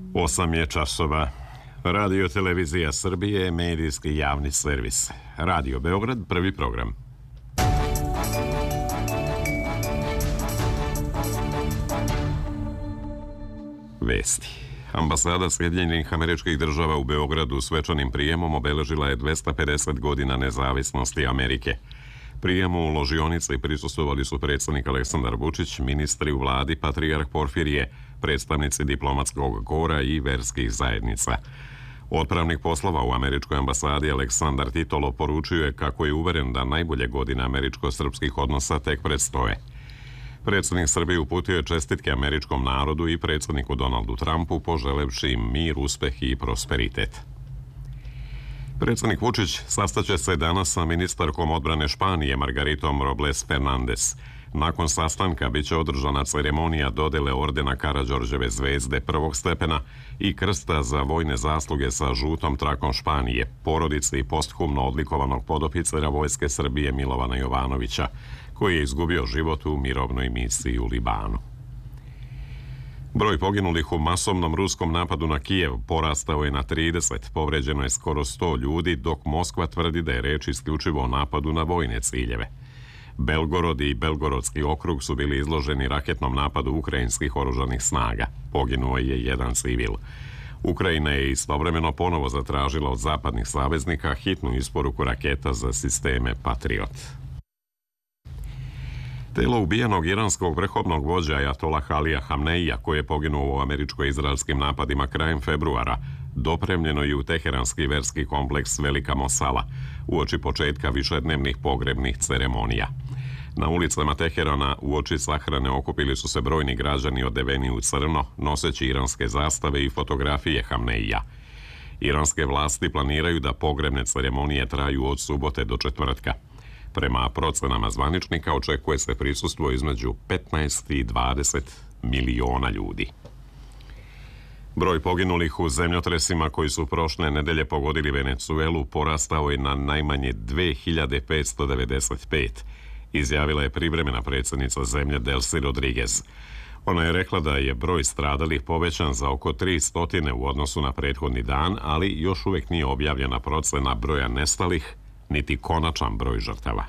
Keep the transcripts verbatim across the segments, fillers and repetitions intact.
Osam je časova. Radio Televizija Srbije, medijski javni servis. Radio Beograd, prvi program. Vesti. Ambasada Sjedinjenih Američkih Država u Beogradu svečanim prijemom obeležila je dvesta pedeset godina nezavisnosti Amerike. Prijemu u ložionici prisustvovali su predsjednik Aleksandar Vučić, ministri u vladi, patrijarh Porfirije, predstavnici diplomatskog kora i verskih zajednica. Otpravnik poslova u američkoj ambasadi Aleksandar Titolo poručio je kako je uveren da najbolje godine američko-srpskih odnosa tek predstoje. Predsjednik Srbije uputio je čestitke američkom narodu i predsjedniku Donaldu Trumpu, poželevši im mir, uspeh i prosperitet. Predsjednik Vučić sastaće se danas sa ministarkom odbrane Španije Margaritom Robles Fernandez. Nakon sastanka biće održana ceremonija dodele ordena Karađorđeve zvezde prvog stepena i krsta za vojne zasluge sa žutom trakom Španije, porodici posthumno odlikovanog podoficera Vojske Srbije Milovana Jovanovića, koji je izgubio život u mirovnoj misiji u Libanu. Broj poginulih u masovnom ruskom napadu na Kijev porastao je na trideset, povređeno je skoro sto ljudi, dok Moskva tvrdi da je reč isključivo o napadu na vojne ciljeve. Belgorod i Belgorodski okrug su bili izloženi raketnom napadu ukrajinskih oružanih snaga. Poginuo je jedan civil. Ukrajina je istovremeno ponovo zatražila od zapadnih saveznika hitnu isporuku raketa za sisteme Patriot. Telo ubijenog iranskog vrhovnog vođa Ajatolah Alija Hamneija, koji je poginuo u američko-izraelskim napadima krajem februara, dopremljeno je u teheranski verski kompleks Velika Mosala uoči početka višednevnih pogrebnih ceremonija. Na ulicama Teherana uoči sahrane okupili su se brojni građani odeveni u crno, noseći iranske zastave i fotografije Hamneija. Iranske vlasti planiraju da pogrebne ceremonije traju od subote do četvrtka. Prema procenama zvaničnika očekuje se prisustvo između petnaest i dvadeset miliona ljudi. Broj poginulih u zemljotresima koji su prošle nedelje pogodili Venecuelu porastao je na najmanje dve hiljade petsto devedeset pet, izjavila je privremena predsjednica zemlje Delcy Rodriguez. Ona je rekla da je broj stradalih povećan za oko tri stotine u odnosu na prethodni dan, ali još uvijek nije objavljena procena broja nestalih, niti konačan broj žrtava.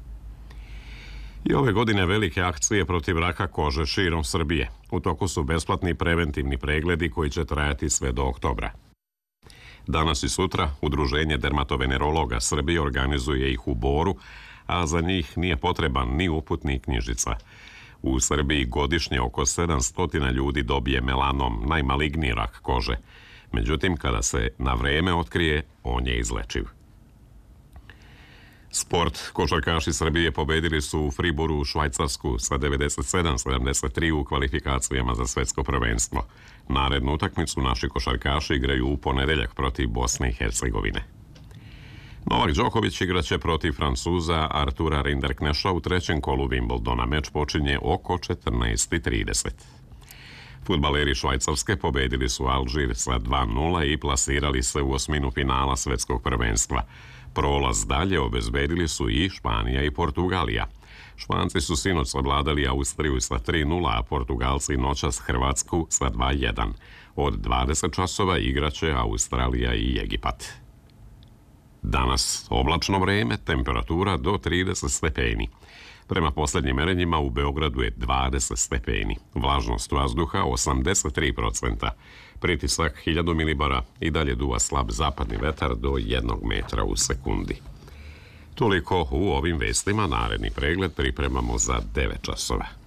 I ove godine velike akcije protiv raka kože širom Srbije. U toku su besplatni preventivni pregledi koji će trajati sve do oktobra. Danas i sutra Udruženje dermatovenerologa Srbije organizuje ih u Boru, a za njih nije potreban ni uput ni knjižica. U Srbiji godišnje oko sedamsto ljudi dobije melanom, najmaligniji rak kože. Međutim, kada se na vreme otkrije, on je izlečiv. Sport. Košarkaši Srbije pobedili su u Friboru u Švajcarsku sa devedeset sedam sedamdeset tri u kvalifikacijama za svetsko prvenstvo. Narednu utakmicu naši košarkaši igraju u ponedeljak protiv Bosne i Hercegovine. Novak Đoković igraće protiv Francuza Artura Rinderkneša u trećem kolu Wimbledona. Meč počinje oko četrnaest i trideset. Fudbaleri Švajcarske pobedili su Alžir sa dva nula i plasirali se u osminu finala svetskog prvenstva. Prolaz dalje obezbedili su i Španija i Portugalija. Španci su sinoć savladali Austriju sa tri nula, a Portugalci noćas Hrvatsku sa dva jedan. Od dvadeset časova igraće Australija i Egipat. Danas oblačno vreme, temperatura do trideset stepeni. Prema posljednjim merenjima u Beogradu je dvadeset stepeni. Vlažnost vazduha osamdeset tri procenta. Pritisak hiljadu milibara i dalje duva slab zapadni vetar do jednog metra u sekundi. Toliko u ovim vestima. Naredni pregled pripremamo za devet časova.